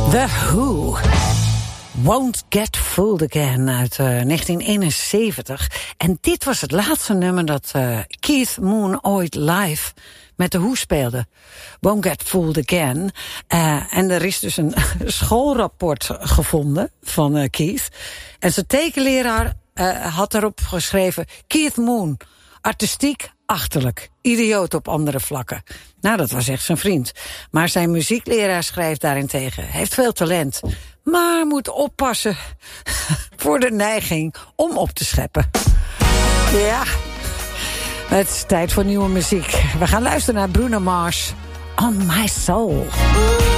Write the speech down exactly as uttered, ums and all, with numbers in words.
The Who. Won't Get Fooled Again uit uh, negentien eenenzeventig. En dit was het laatste nummer dat uh, Keith Moon ooit live met de Who speelde. Won't Get Fooled Again. Uh, en er is dus een schoolrapport gevonden van uh, Keith. En zijn tekenleraar uh, had erop geschreven: Keith Moon, artistiek achterlijk, idioot op andere vlakken. Nou, dat was echt zijn vriend. Maar zijn muziekleraar schrijft daarentegen: hij heeft veel talent, maar moet oppassen voor de neiging om op te scheppen. Ja, het is tijd voor nieuwe muziek. We gaan luisteren naar Bruno Mars, On My Soul.